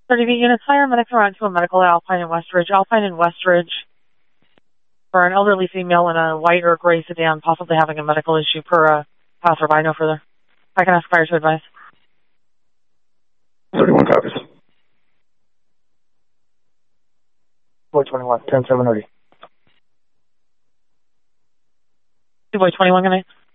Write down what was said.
30 units higher, medics are on to a medical at Alpine and Westridge. Alpine and Westridge for an elderly female in a white or gray sedan, possibly having a medical issue per passerby. No further. I can ask fire to advise. 31 copies. Boy 21, 10-7 ready. Boy 21, good night.